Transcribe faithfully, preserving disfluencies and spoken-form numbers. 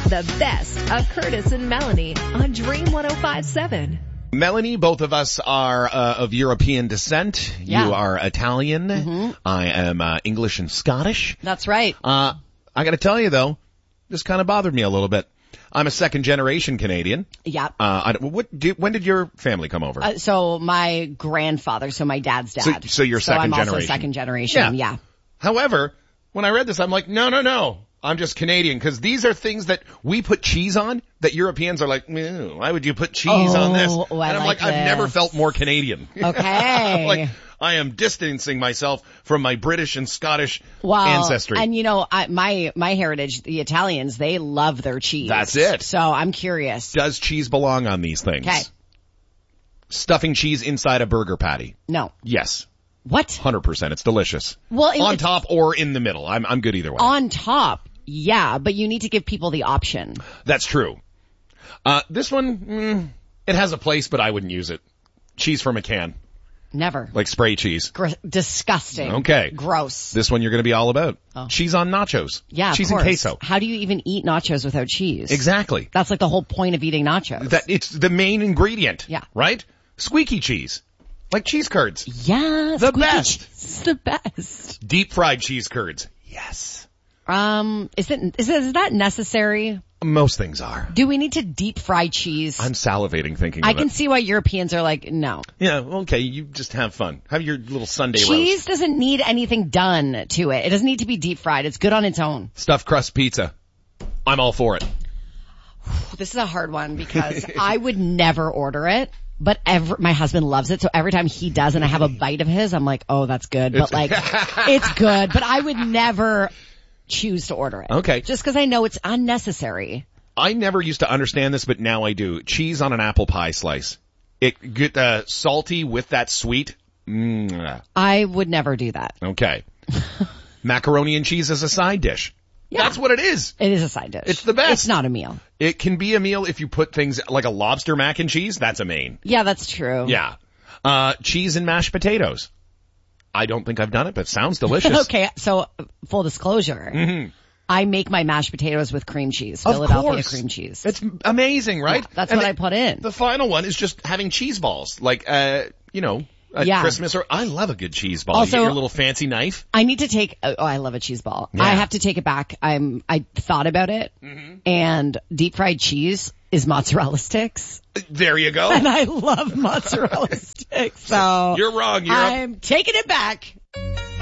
The best of Curtis and Melanie on Dream one oh five point seven. Melanie, both of us are uh, of European descent. Yeah. You are Italian. Mm-hmm. I am uh, English and Scottish. That's right. Uh, I got to tell you, though, this kind of bothered me a little bit. I'm a second-generation Canadian. Yeah. Uh, I, what, do, when did your family come over? Uh, so my grandfather, so my dad's dad. So, so you're so second I'm generation. also second generation. Yeah. yeah. However, when I read this, I'm like, no, no, no. I'm just Canadian, because these are things that we put cheese on that Europeans are like, why would you put cheese oh, on this? Oh, I and I'm like, like, this. I've never felt more Canadian. Okay. like, I am distancing myself from my British and Scottish well, ancestry. And you know, I, my, my heritage, the Italians, they love their cheese. That's it. So I'm curious. Does cheese belong on these things? Okay. Stuffing cheese inside a burger patty. No. Yes. What? one hundred percent. It's delicious. Well, it, on top or in the middle. I'm, I'm good either way. On top. Yeah, but you need to give people the option. That's true. Uh, this one, mm, it has a place, but I wouldn't use it. Cheese from a can. Never. Like spray cheese. Gr- disgusting. Okay. Gross. This one you're going to be all about. Oh. Cheese on nachos. Yeah, cheese of and course. queso. How do you even eat nachos without cheese? Exactly. That's like the whole point of eating nachos. That it's the main ingredient. Yeah. Right? Squeaky cheese. Like cheese curds. Yeah. The squeaky best. cheese. The best. Deep fried cheese curds. Yes. Um, is it, is it, is that necessary? Most things are. Do we need to deep fry cheese? I'm salivating thinking I of can it. see why Europeans are like, no. Yeah, okay, you just have fun. Have your little Sunday Cheese roast. doesn't need anything done to it. It doesn't need to be deep fried. It's good on its own. Stuffed crust pizza. I'm all for it. This is a hard one because I would never order it. But every, my husband loves it, so every time he does and I have a bite of his, I'm like, oh, that's good. But like, it's good. But I would never choose to order it. Okay. Just because I know it's unnecessary. I never used to understand this, but now I do. Cheese on an apple pie slice. It get uh, salty with that sweet. Mm. I would never do that. Okay. Macaroni and cheese as a side dish. Yeah. That's what it is. It is a side dish. It's the best. It's not a meal. It can be a meal if you put things like a lobster mac and cheese. That's a main. Yeah, that's true. Yeah. Uh, cheese and mashed potatoes. I don't think I've done it, but it sounds delicious. Okay, so full disclosure. Mm-hmm. I make my mashed potatoes with cream cheese, Of Philadelphia course. cream cheese. It's amazing, right? Yeah, that's And what the, I put in. The final one is just having cheese balls. Like, uh, you know, at Yeah. Christmas or, I love a good cheese ball. Also- you get your little fancy knife. I need to take, oh, I love a cheese ball. Yeah. I have to take it back. I'm, I thought about it Mm-hmm. and deep fried cheese is mozzarella sticks. There you go. And I love mozzarella sticks. So You're wrong, Europe. I'm taking it back.